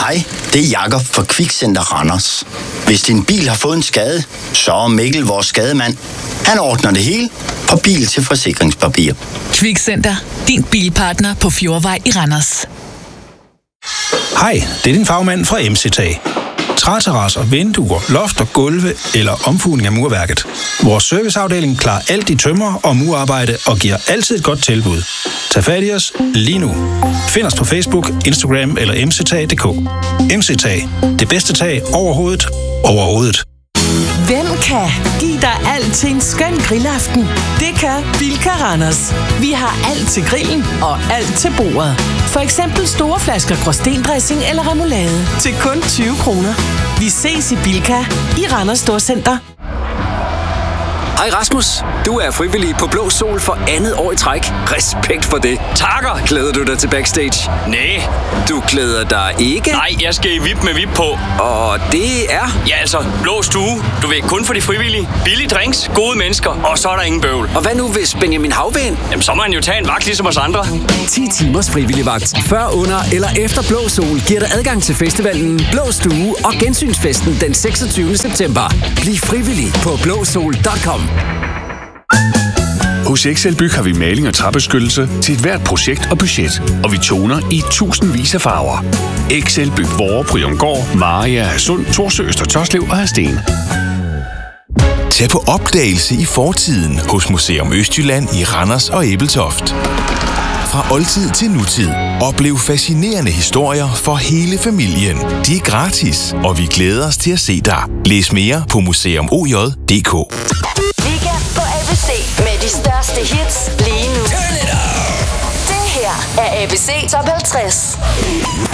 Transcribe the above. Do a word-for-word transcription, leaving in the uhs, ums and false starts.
Hej, det er Jakob fra Kvikcenter Randers. Hvis din bil har fået en skade, så er Mikkel vores skademand. Han ordner det hele fra bil til forsikringspapir. Kvikcenter. Din bilpartner på Fjordvej i Randers. Hej, det er din fagmand fra M C Tag. Træterrasser, vinduer, loft og gulve eller omfugning af murværket. Vores serviceafdeling klarer alt i tømmer og murarbejde og giver altid et godt tilbud. Tag fat i os lige nu. Find os på Facebook, Instagram eller m c tag punktum d k. M C Tag. Det bedste tag overhovedet. Overhovedet. Hvem kan give dig alt til en skøn grillaften? Det kan Bilka Randers. Vi har alt til grillen og alt til bordet. For eksempel store flasker Gråstendressing eller remoulade til kun tyve kroner. Vi ses i Bilka i Randers Storcenter. Hej Rasmus, du er frivillig på Blå Sol for andet år i træk. Respekt for det. Takker. Glæder du dig til backstage? Næh. Du glæder dig ikke? Nej, jeg skal i V I P med V I P på. Og det er? Ja, altså, blå stue. Du ved, kun for de frivillige. Billige drinks, gode mennesker, og så er der ingen bøvl. Og hvad nu, hvis Benjamin Havvind? Jamen, så må han jo tage en vagt ligesom os andre. ti timers frivillig vagt. Før, under eller efter Blå Sol giver dig adgang til festivalen Blå Stue og gensynsfesten den seksogtyvende september. Bliv frivillig på blå sol punktum com. Hos Excelbyg har vi maling og træbeskyttelse til et hvert projekt og budget, og vi toner i tusindvis af farver. Excelbyg Vore, Bryongård, Maria, Hadsund, Torsø, Øster Toslev og Hadsten. Tag på opdagelse i fortiden hos Museum Østjylland i Randers og Ebeltoft. Fra oldtid til nutid. Oplev fascinerende historier for hele familien. De er gratis, og vi glæder os til at se dig. Læs mere på museum o j punktum d k. Weekend på A B C med de største hits lige nu. Det her er A B C Top halvtreds.